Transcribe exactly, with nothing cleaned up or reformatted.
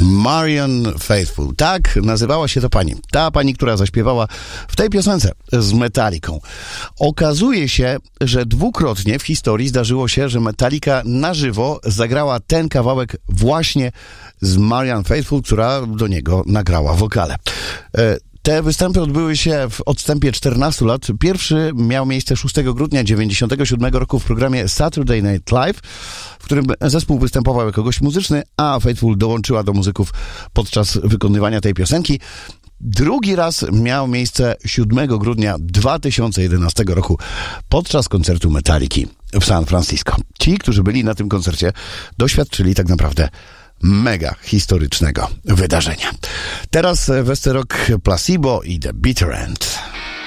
Marianne Faithfull. Tak nazywała się to pani. Ta pani, która zaśpiewała w tej piosence z Metallicą. Okazuje się, że dwukrotnie w historii zdarzyło się, że Metallica na żywo zagrała ten kawałek właśnie z Marianne Faithfull, która do niego nagrała wokale. Te występy odbyły się w odstępie czternastu lat. Pierwszy miał miejsce szóstego grudnia dziewięćdziesiątego siódmego roku w programie Saturday Night Live, w którym zespół występował jako gość muzyczny, a Faithfull dołączyła do muzyków podczas wykonywania tej piosenki. Drugi raz miał miejsce siódmego grudnia dwa tysiące jedenastego roku podczas koncertu Metalliki w San Francisco. Ci, którzy byli na tym koncercie, doświadczyli tak naprawdę mega historycznego wydarzenia. Teraz Westerok, Placebo i The Bitter End.